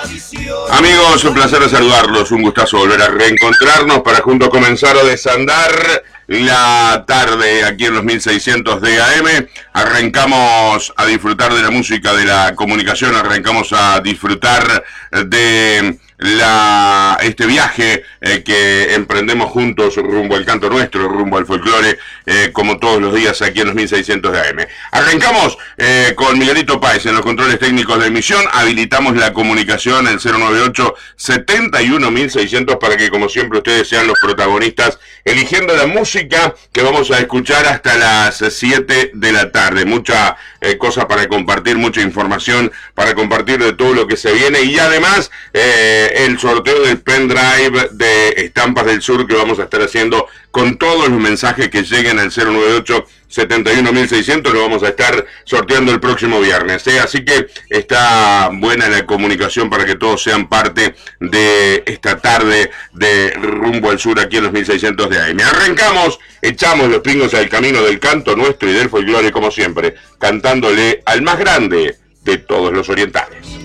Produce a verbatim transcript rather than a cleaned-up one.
Amigos, un placer de saludarlos, un gustazo volver a reencontrarnos para juntos comenzar a desandar la tarde aquí en los mil seiscientos de A M. Arrancamos a disfrutar de la música, de la comunicación, arrancamos a disfrutar de la este viaje eh, que emprendemos juntos rumbo al canto nuestro, rumbo al folclore, eh, como todos los días aquí en los mil seiscientos de A M. Arrancamos eh, con Miguelito Páez en los controles técnicos de emisión, habilitamos la comunicación el cero noventa y ocho, setenta y uno, mil seiscientos para que como siempre ustedes sean los protagonistas eligiendo la música que vamos a escuchar hasta las siete de la tarde. Mucha eh, cosa para compartir, mucha información para compartir de todo lo que se viene y además eh, el sorteo del pendrive de Estampas del Sur que vamos a estar haciendo con todos los mensajes que lleguen al cero noventa y ocho, setenta y uno, mil seiscientos, lo vamos a estar sorteando el próximo viernes, ¿eh? Así que está buena la comunicación para que todos sean parte de esta tarde de Rumbo al Sur aquí en los mil seiscientos de A M. Arrancamos, echamos los pingos al camino del canto nuestro y del folclore como siempre, cantándole al más grande de todos los orientales.